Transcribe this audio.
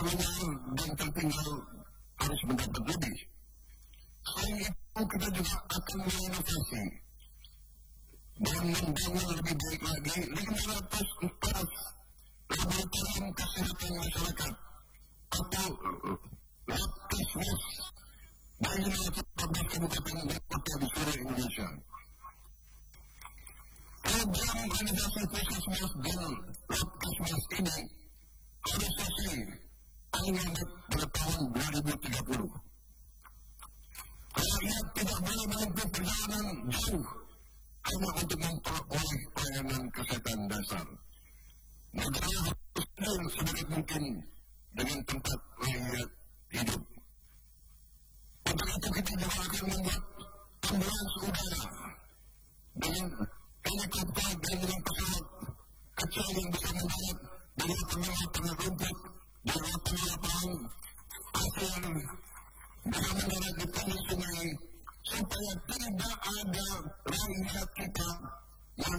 terluar dan tertinggal harus mendapat lebih. Selain itu, kita juga akan menginovasi dan membangun lebih baik lagi 504 laboratorium kesehatan masyarakat atau Labkesmas di 14 kabupaten dan kota di seluruh Indonesia. Program organisasi Puskesmas dan Labkesmas ini harus selesai paling lambat pada tahun 2030. Rakyat tidak boleh menempuh perjalanan jauh hanya untuk memperoleh pelayanan kesehatan dasar. Negara harus deal sebaik mungkin dengan tempat rakyat hidup. Untuk itu kita juga akan membuat ambulans udara dengan helikopter dan dengan pesawat kecil yang bisa mendarat di lapangan rumput, di lapangan pasir, bisa mendarat di pinggir sungai, supaya tidak ada rakyat kita